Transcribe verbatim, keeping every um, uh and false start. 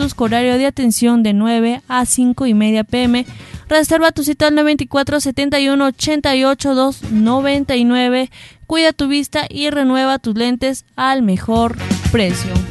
minutos con horario de atención de nueve a cinco y media pm. Reserva tu cita al noventa y cuatro setenta y uno ochenta y ocho dos noventa y nueve. Cuida tu vista y renueva tus lentes al mejor precio.